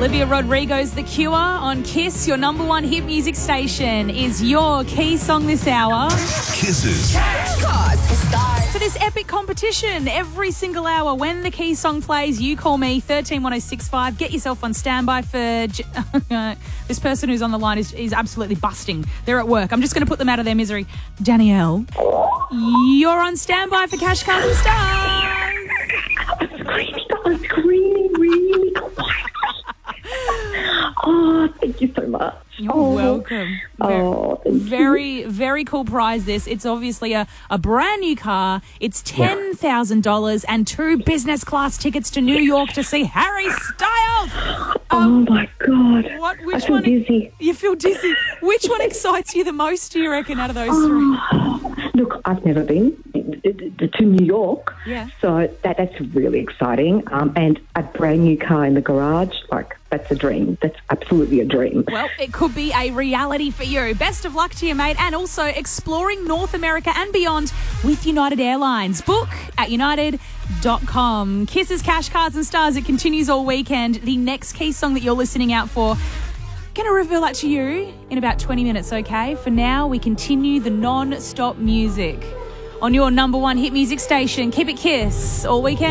Olivia Rodrigo's The Cure on Kiss, your number one hit music station, is your key song this hour. Kisses. For this epic competition, every single hour when the key song plays, you call me 131065. Get yourself on standby for this person who's on the line is absolutely busting. They're at work. I'm just going to put them out of their misery. Danielle, you're on standby for Cash Cards and Stars. I'm screaming really quiet. Oh, thank you so much. You're welcome. Very, very cool prize this. It's obviously a brand new car. It's $10,000 and 2 business class tickets to New York to see Harry Styles. Oh, my God. Which I feel one? dizzy. You feel dizzy. Which one excites you the most, do you reckon, out of those three? Look, I've never been to New York, so that's really exciting. And a brand new car in the garage, that's a dream. That's absolutely a dream. Well, it could be a reality for you. Best of luck to you, mate. And also exploring North America and beyond with United Airlines. Book at united.com. Kisses, Cash Cards and Stars. It continues all weekend. The next key song that you're listening out for, going to reveal that to you in about 20 minutes, okay? For now, we continue the non-stop music on your number one hit music station. Keep it Kiss all weekend.